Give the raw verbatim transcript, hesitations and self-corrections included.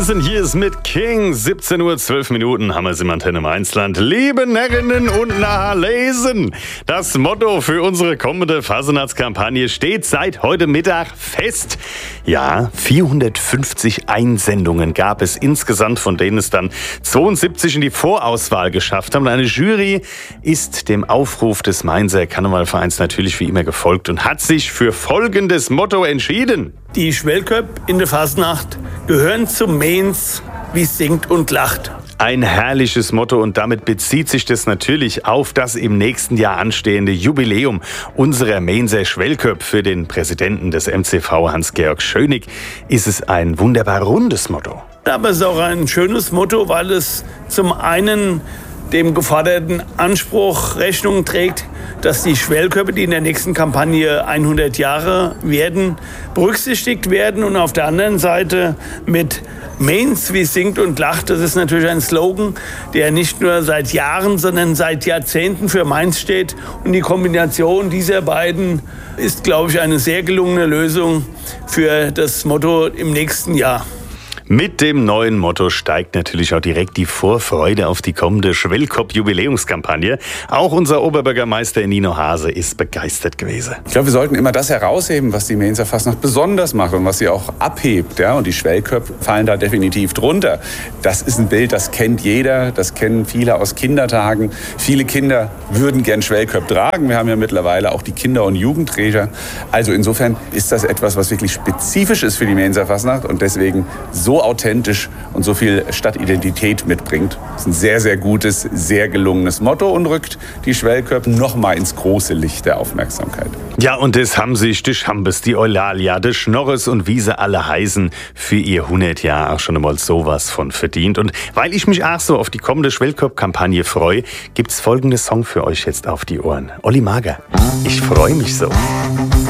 lesen. Hier ist mit King. siebzehn Uhr zwölf Minuten haben wir es im Antenne im Einsland. Liebe Närrinnen und Nahalesen, das Motto für unsere kommende Fasenachtskampagne steht seit heute Mittag fest. Ja, vierhundertfünfzig Einsendungen gab es insgesamt, von denen es dann zweiundsiebzig in die Vorauswahl geschafft haben. Und eine Jury ist dem Aufruf des Mainzer Karnevalvereins natürlich wie immer gefolgt und hat sich für folgendes Motto entschieden. Die Schwellköpp in der Fasnacht gehören zum Mainz, wie singt und lacht. Ein herrliches Motto, und damit bezieht sich das natürlich auf das im nächsten Jahr anstehende Jubiläum unserer Mainzer Schwellköpp. Für den Präsidenten des M C V, Hans-Georg Schönig, ist es ein wunderbar rundes Motto. Aber es ist auch ein schönes Motto, weil es zum einen dem geforderten Anspruch Rechnung trägt, dass die Schwellköppe, die in der nächsten Kampagne hundert Jahre werden, berücksichtigt werden. Und auf der anderen Seite mit Mainz, wie singt und lacht, das ist natürlich ein Slogan, der nicht nur seit Jahren, sondern seit Jahrzehnten für Mainz steht. Und die Kombination dieser beiden ist, glaube ich, eine sehr gelungene Lösung für das Motto im nächsten Jahr. Mit dem neuen Motto steigt natürlich auch direkt die Vorfreude auf die kommende Schwellköpp-Jubiläumskampagne. Auch unser Oberbürgermeister Nino Hase ist begeistert gewesen. Ich glaube, wir sollten immer das herausheben, was die Mainzer Fastnacht besonders macht und was sie auch abhebt. Ja? Und die Schwellköpp fallen da definitiv drunter. Das ist ein Bild, das kennt jeder, das kennen viele aus Kindertagen. Viele Kinder würden gern Schwellköpp tragen. Wir haben ja mittlerweile auch die Kinder- und Jugendträger. Also insofern ist das etwas, was wirklich spezifisch ist für die Mainzer Fastnacht und deswegen so authentisch und so viel Stadtidentität mitbringt. Das ist ein sehr, sehr gutes, sehr gelungenes Motto und rückt die Schwellköpp noch mal ins große Licht der Aufmerksamkeit. Ja, und das haben sich die Schambes, die Eulalia, die Schnorres und wie sie alle heißen, für ihr hundert Jahre auch schon einmal sowas von verdient. Und weil ich mich auch so auf die kommende Schwellköpp-Kampagne freue, gibt's folgende Song für euch jetzt auf die Ohren. Olli Mager, ich freue mich so.